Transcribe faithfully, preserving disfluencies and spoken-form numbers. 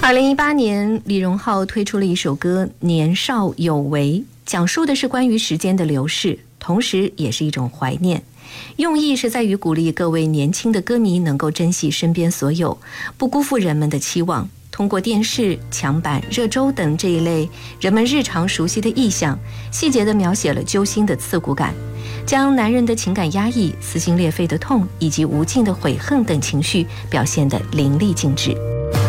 二零一八年，李荣浩推出了一首歌《年少有为》，讲述的是关于时间的流逝，同时也是一种怀念。用意是在于鼓励各位年轻的歌迷能够珍惜身边所有，不辜负人们的期望。通过电视、墙板、热粥等这一类人们日常熟悉的意象，细节地描写了揪心的刺骨感，将男人的情感压抑、撕心裂肺的痛以及无尽的悔恨等情绪表现得淋漓尽致。